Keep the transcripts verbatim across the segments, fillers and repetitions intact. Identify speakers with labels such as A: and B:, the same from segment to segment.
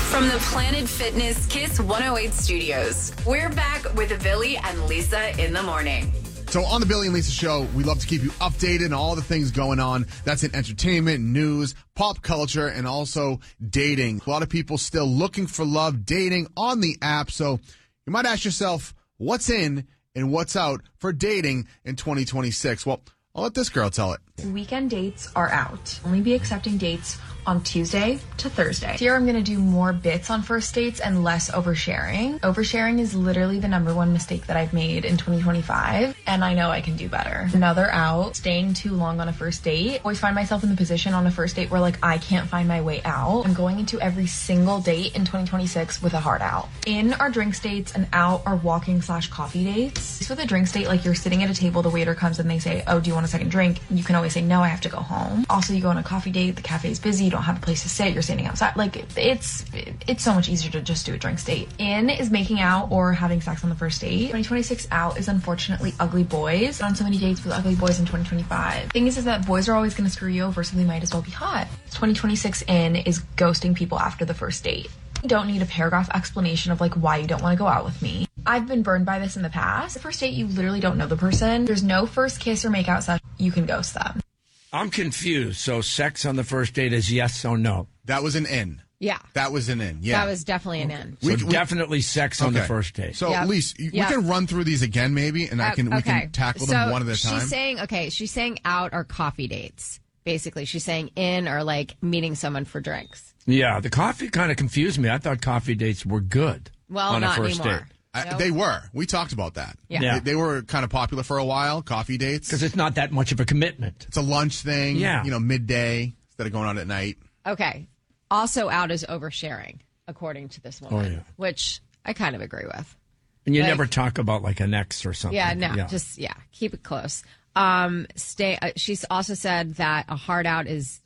A: From the Planet Fitness Kiss one oh eight studios, we're back with Billy and Lisa in the morning.
B: So on the Billy and Lisa show, we love to keep you updated on all the things going on. That's in entertainment, news, pop culture, and also dating. A lot of people still looking for love, dating on the app. So you might ask yourself, what's in and what's out for dating in twenty twenty-six? Well, I'll let this girl tell it.
C: Weekend dates are out. Only be accepting dates on Tuesday to Thursday. Here I'm going to do more bits on first dates and less oversharing. Oversharing is literally the number one mistake that I've made in twenty twenty-five, and I know I can do better. Another out, staying too long on a first date. I always find myself in the position on a first date where like I can't find my way out. I'm going into every single date in twenty twenty-six with a hard out. In are drinks dates and out are walking slash coffee dates. So with a drinks date, like you're sitting at a table, the waiter comes and they say, oh, do you want a second drink? You can always say, no, I have to go home. Also, you go on a coffee date, the cafe's busy, you don't have a place to sit, you're standing outside. Like, it's it's so much easier to just do a drinks date. In is making out or having sex on the first date. twenty twenty-six out is unfortunately ugly boys. On so many dates with ugly boys in twenty twenty-five. Thing is, is that boys are always going to screw you over, so they might as well be hot. twenty twenty-six in is ghosting people after the first date. You don't need a paragraph explanation of like why you don't want to go out with me. I've been burned by this in the past. The first date, you literally don't know the person. There's no first kiss or make out session. You can ghost them.
D: I'm confused. So sex on the first date is yes or no?
B: That was an in.
E: Yeah.
B: That was an in. Yeah.
E: That was definitely an in.
D: So
B: We- we-
D: definitely sex on
B: Okay.
D: the first date.
B: So,
E: Yep.
B: Lise, you-
E: Yep.
B: we can run through these again maybe, and I
E: Uh,
B: can we
E: okay.
B: can tackle them
E: So
B: one at a time.
E: She's saying, okay, she's saying out or coffee dates. Basically, she's saying in or like meeting someone for drinks.
D: Yeah, the coffee kind of confused me. I thought coffee dates were good
E: Well,
D: on
E: not
D: a first
E: anymore.
D: date.
B: I-
E: Nope.
B: They were. We talked about that.
E: Yeah.
D: Yeah.
B: They, they were kind of popular for a while, coffee dates.
D: Because it's not that much of a commitment.
B: It's a lunch thing,
D: Yeah.
B: you know, midday instead of going out at night.
E: Okay. Also out is oversharing, according to this woman,
D: Oh, yeah.
E: which I kind of agree with.
D: And you
E: Like-
D: never talk about like an ex or something.
E: Yeah, no, just, yeah, keep it close. Um, stay. Uh, she's also said that a hard out is,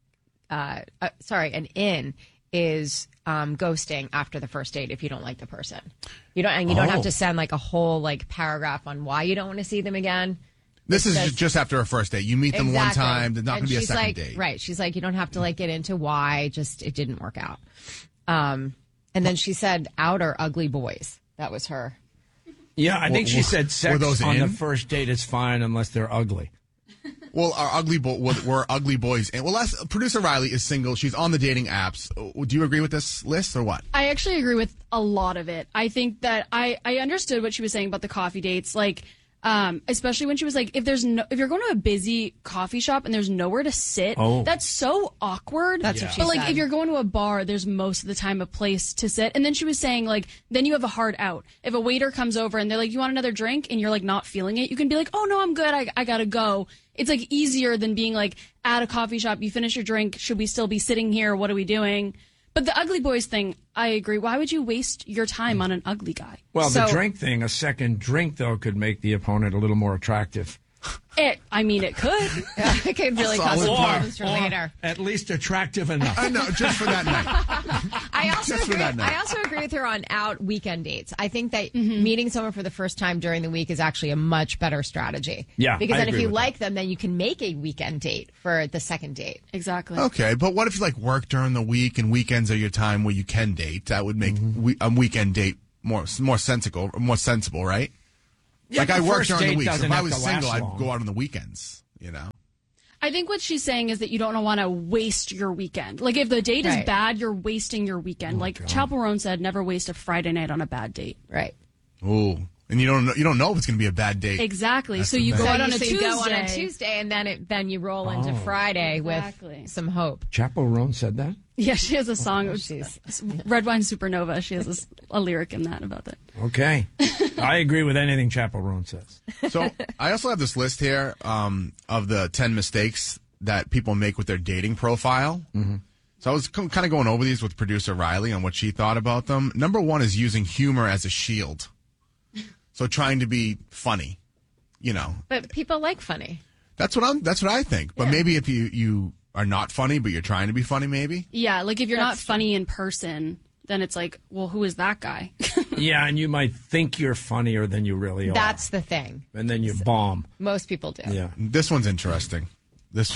E: uh, uh, sorry, an in is um, ghosting after the first date if you don't like the person. You don't, and you don't
D: Oh.
E: have to send like a whole like paragraph on why you don't want to see them again.
B: This is
E: That's-
B: ju- just after a first date. You meet them one
E: Exactly.
B: time. There's not going
E: And
B: to be a
E: she's
B: second
E: like,
B: date.
E: Right. She's like, you don't have to like get into why, just it didn't work out. Um, and then she said out or ugly boys. That was her.
D: Yeah, I think
B: Were-
D: she said
B: were
D: sex
B: those
D: on
B: in?
D: the first date is fine unless they're ugly.
B: Well, our ugly bo- well, we're ugly boys. And well, last, producer Riley is single. She's on the dating apps. Uh, Do you agree with this list or what?
F: I actually agree with a lot of it. I think that I, I understood what she was saying about the coffee dates, like, um, especially when she was like, if there's no, if you're going to a busy coffee shop and there's nowhere to sit,
D: Oh.
F: that's so awkward.
E: That's what she
F: But like,
E: said.
F: if you're going to a bar, there's most of the time a place to sit. And then she was saying like, then you have a hard out. If a waiter comes over and they're like, you want another drink? And you're like not feeling it, you can be like, oh no, I'm good. I, I gotta go. It's like easier than being like at a coffee shop. You finish your drink. Should we still be sitting here? What are we doing? But the ugly boys thing, I agree. Why would you waste your time on an ugly guy?
D: Well,
E: So-
D: the drink thing, a second drink, though, could make the opponent a little more attractive.
F: It, I mean, it could.
E: Yeah, it could really cause some
B: Solid
E: problems for
D: Or
E: later.
D: at least attractive enough.
B: I know, just for that night.
E: I also
B: Just for
E: agree.
B: that night.
E: I also agree with her on out weekend dates. I think that
F: Mm-hmm.
E: meeting someone for the first time during the week is actually a much better strategy.
D: Yeah,
E: because
D: I
E: then if
D: agree
E: you
D: with
E: like them, then you can make a weekend date for the second date.
F: Exactly.
B: Okay, but what if you like work during the week and weekends are your time where you can date? That would make we, a weekend date more more sensible, more sensible, right?
D: Yeah,
B: like I
D: the
B: work
D: first
B: during the
D: date
B: week. So
D: doesn't
B: if I
D: have
B: was
D: to last
B: single, I'd
D: long.
B: go out on the weekends. You know.
F: I think what she's saying is that you don't want to waste your weekend. Like, if the date
E: Right.
F: is bad, you're wasting your weekend. like Chaperone said, never waste a Friday night on a bad date.
E: Right.
B: Ooh, and you don't know, you don't know if it's going to be a bad date.
F: Exactly.
B: That's
F: so
B: the
F: you
B: thing.
F: go
E: So
F: out
E: you,
F: on a
E: so you
F: Tuesday.
E: go on a Tuesday, and then it, then you roll into
D: Oh.
E: Friday
F: Exactly.
E: with some hope.
D: Chappell Roan said that?
F: Yeah, she has a song.
E: Oh,
F: it's-
E: jeez.
F: it's Red Wine Supernova. She has this, a lyric in that about that.
D: Okay. I agree with anything Chappell Roan says.
B: So I also have this list here um, of the ten mistakes that people make with their dating profile. Mm-hmm. So I was kind of going over these with producer Riley on what she thought about them. Number one is using humor as a shield. So trying to be funny, you know.
E: But people like funny.
B: That's what I'm. That's what I think. But maybe if you you are not funny, but you're trying to be funny, maybe.
F: Yeah, like if you're not
E: That's-
F: funny in person, then it's like, well, who is that guy?
D: Yeah, and you might think you're funnier than you really are.
E: That's the thing.
D: And then you bomb.
E: Most people do.
D: Yeah.
B: This one's interesting. This one.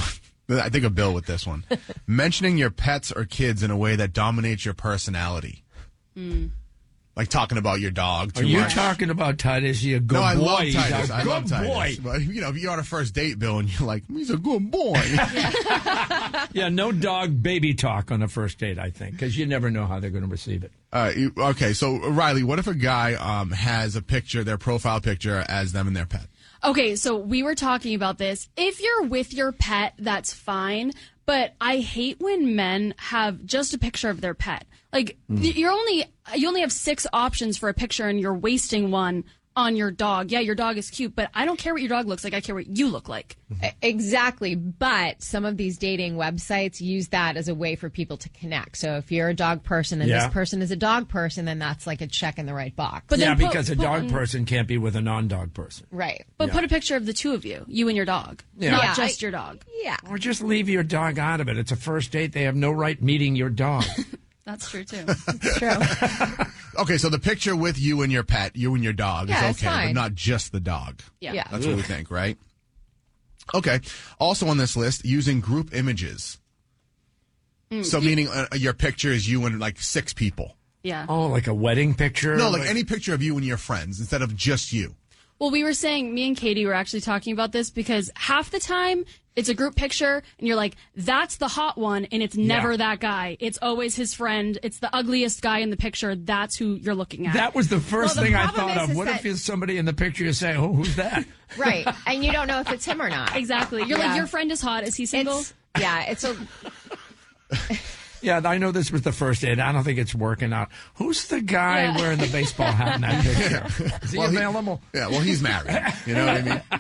B: I think of Bill with this one. Mentioning your pets or kids in a way that dominates your personality.
F: Mm.
B: Like talking about your dog too
D: Are you
B: much.
D: talking about Titus? He's a good
B: No, I
D: boy.
B: love
D: He's
B: Titus.
D: a
B: I
D: good
B: love Titus.
D: boy.
B: But, you know, if you're on a first date, Bill, and you're like, he's a good boy.
D: Yeah, no dog baby talk on a first date, I think, because you never know how they're going to receive it.
B: Uh, you- okay, so Riley, what if a guy um, has a picture, their profile picture, as them and their pet?
F: Okay, so we were talking about this. If you're with your pet, that's fine. But I hate when men have just a picture of their pet. Like
B: Mm.
F: you're only you only have six options for a picture, and you're wasting one on your dog. Yeah, your dog is cute, but I don't care what your dog looks like. I care what you look like.
E: Exactly. But some of these dating websites use that as a way for people to connect. So if you're a dog person and
D: Yeah.
E: this person is a dog person, then that's like a check in the right box.
F: But
D: Yeah,
F: then put-
D: because a
F: put
D: dog
F: one-
D: person can't be with a non-dog person.
E: right.
F: But put a picture of the two of you, you and your dog,
D: Yeah.
F: not
E: Yeah,
F: just
E: I-
F: your dog.
E: Yeah.
D: Or just leave your dog out of it. It's a first date. They have no right meeting your dog.
F: That's true too.
E: True.
B: Okay, so the picture with you and your pet, you and your dog,
E: Yeah,
B: is
E: it's
B: okay, but
E: fine.
B: not just the dog.
F: Yeah.
E: Yeah.
B: That's what we think, right? Okay. Also on this list, using group images.
F: Mm.
B: So meaning uh, your picture is you and like six people.
F: Yeah.
D: Oh, like a wedding picture?
B: No, like any picture of you and your friends instead of just you.
F: Well, we were saying, me and Katie were actually talking about this because half the time it's a group picture and you're like, that's the hot one, and it's never
D: Yeah.
F: that guy. It's always his friend. It's the ugliest guy in the picture. That's who you're looking at.
D: That was the first
E: Well, the
D: thing I
E: problem
D: thought
E: is-
D: of.
E: is
D: What
E: that-
D: if there's somebody in the picture you say, oh, who's that?
E: Right. And you don't know if it's him or not.
F: Exactly. You're
E: Yeah.
F: like, your friend is hot. Is he single?
E: It's, yeah, it's a
D: Yeah, I know this was the first date. I don't think it's working out. Who's the guy
F: Yeah.
D: wearing the baseball hat in that picture? Is he
B: Well, he-
D: available?
B: Yeah, well, he's married. You know what I mean?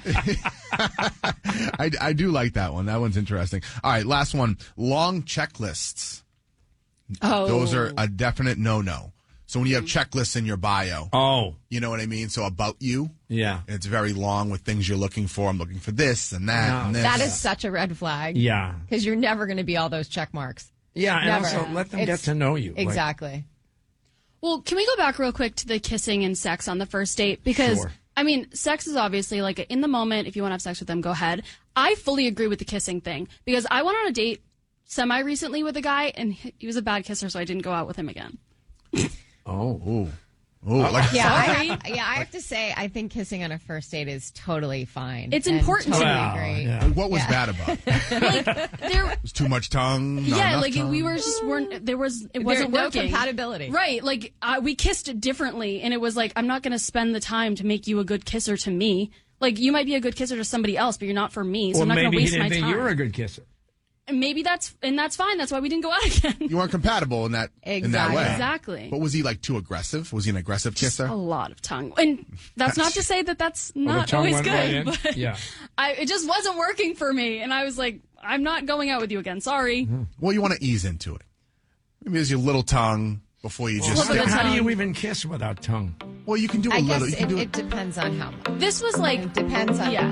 B: I, I do like that one. That one's interesting. All right, last one. Long checklists.
F: Oh.
B: Those are a definite no-no. So when you have checklists in your bio,
D: Oh,
B: you know what I mean? So about you,
D: yeah.
B: it's very long with things you're looking for. I'm looking for this and that
D: No.
B: and this.
E: that is such a red flag.
D: Yeah.
E: Because you're never going to be all those check marks.
D: Yeah, and
E: Never.
D: also let them get
E: It's-
D: to know you. Like,
E: Exactly.
F: Well, can we go back real quick to the kissing and sex on the first date? Because,
D: Sure.
F: I mean, sex is obviously like in the moment. If you want to have sex with them, go ahead. I fully agree with the kissing thing because I went on a date semi recently with a guy and he he was a bad kisser, so I didn't go out with him again.
D: oh.
B: Ooh. Ooh, like
E: Yeah, I
F: Sorry.
E: have, yeah, I have to say, I think kissing on a first date is totally fine.
F: It's
E: and
F: important to
E: totally
F: me.
D: Well,
E: great.
D: yeah.
B: what was
E: Yeah.
B: that about?
F: There,
B: Was too much tongue? Not
F: yeah,
B: enough
F: like
B: tongue?
F: we were just weren't. There was it wasn't
E: no
F: working.
E: compatibility.
F: Right, like uh, we kissed differently, and it was like I'm not going to spend the time to make you a good kisser to me. Like you might be a good kisser to somebody else, but you're not for me. So
D: Or
F: I'm not going to
D: maybe he
F: waste
D: didn't
F: my
D: think
F: time.
D: you were a good kisser.
F: And maybe that's and that's fine. That's why we didn't go out again.
B: You weren't compatible in that in that
E: Exactly.
B: way.
F: Exactly.
B: But was he like too aggressive? Was he an aggressive kisser?
F: A lot of tongue, and that's not to say that that's
D: Well, the
F: not
D: tongue
F: always
D: went
F: good.
D: right in.
F: But
D: Yeah.
F: I, it just wasn't working for me, and I was like, I'm not going out with you again. Sorry.
B: Well, you want to ease into it. Maybe there's your little tongue before you just.
F: Slip of the
D: How do you
F: tongue.
D: even kiss without tongue?
B: Well, you can do a
E: I
B: little.
E: guess
B: You can
E: it,
B: do
E: it depends on how much.
F: This was like
E: It depends on
F: yeah.